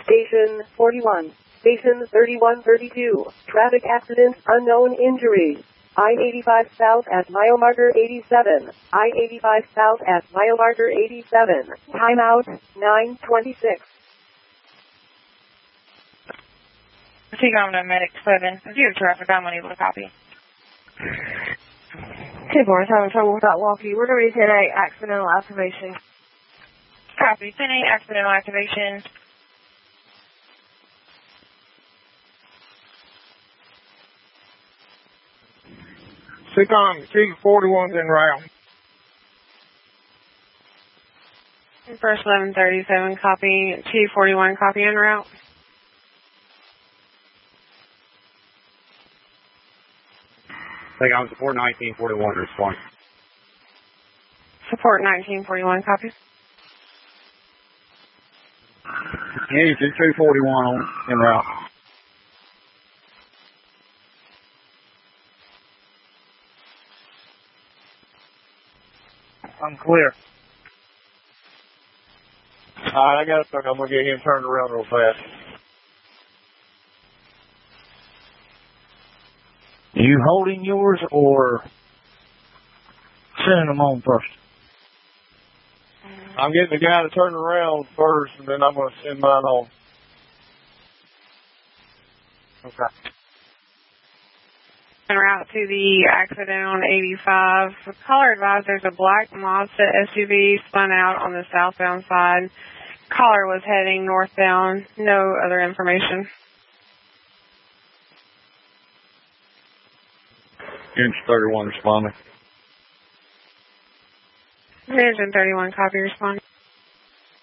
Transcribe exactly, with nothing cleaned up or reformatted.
Station forty-one. Station thirty-one thirty-two. Traffic accident, unknown injuries. I eighty-five south at mile marker eighty-seven. I eighty-five south at mile marker eighty-seven. Timeout, nine twenty-six. T-Com to Medic seven. View of traffic, I'm unable to copy. Two four, having trouble with that walkie. We're going to be ten eight, accidental activation. Copy, ten eight, accidental activation. T-Com, T forty-one's en route. First eleven thirty-seven, copy. T forty-one, copy en route. T-Com, support nineteen forty-one, respond. Support nineteen forty-one, copy. Yeah, two forty-one on en route. I'm clear. Alright, I got a truck. I'm going to get him turned around real fast. You holding yours or sending them on first? I'm getting the guy to turn around first, and then I'm going to send mine home. Okay. En route to the accident on eighty-five. Caller advised there's a black Mazda S U V spun out on the southbound side. Caller was heading northbound. No other information. Inch thirty-one responding. Engine thirty-one, copy, responding.